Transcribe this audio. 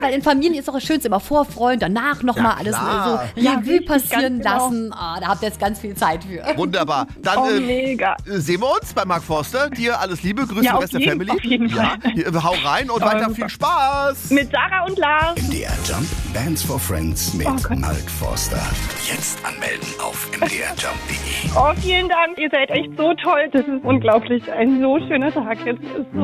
Weil in Familien ist doch das Schönste immer Vorfreuen, danach nochmal alles so Revue passieren lassen. Ah, da habt ihr jetzt ganz viel Zeit für. Wunderbar. Dann mega. sehen wir uns bei Mark Forster. Dir alles Liebe, Grüße Ja, den Rest der Family. auf jeden Fall. Hau rein und weiter viel Spaß. Mit Sarah und Lars. MDR Jump Bands for Friends mit Mark Forster. Jetzt anmelden auf mdrjump.de. Oh, vielen Dank. Ihr seid echt so toll. Das ist unglaublich. Ein so schöner Tag jetzt.